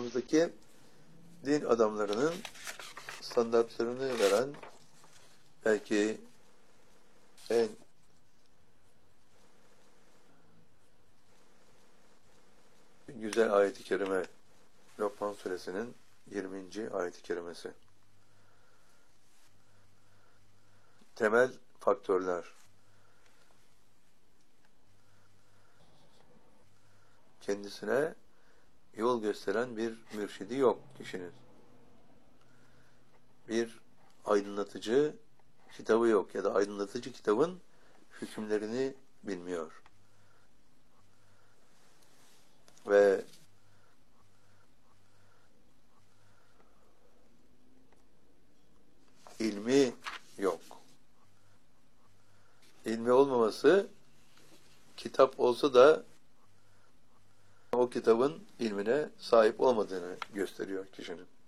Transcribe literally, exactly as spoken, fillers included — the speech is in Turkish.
çağımızdaki din adamlarının standartlarını veren belki en güzel ayet-i kerime Lokman Suresinin yirminci ayet-i kerimesi. Temel faktörler. Kendisine yol gösteren bir mürşidi yok kişinin. Bir aydınlatıcı kitabı yok ya da aydınlatıcı kitabın hükümlerini bilmiyor. Ve ilmi yok. İlmi olmaması, kitap olsa da o kitabın ilmine sahip olmadığını gösteriyor kişinin.